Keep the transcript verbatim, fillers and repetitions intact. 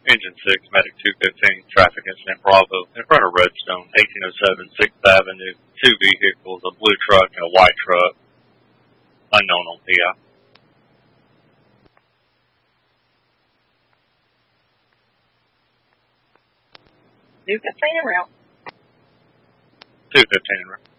Engine six, Medic two fifteen, traffic incident Bravo, in front of Redstone, eighteen oh seven sixth Avenue, two vehicles, a blue truck and a white truck, unknown on P I. two fifteen en route. two fifteen en route.